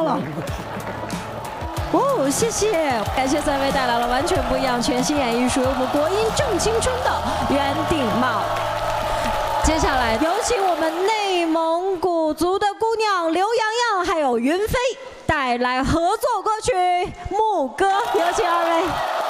了。哦，谢谢，感谢三位带来了完全不一样、全新演绎属于我们国音正青春的圆顶帽。接下来有请我们内蒙古族的姑娘刘洋洋还有云飞带来合作歌曲《牧歌》，有请二位。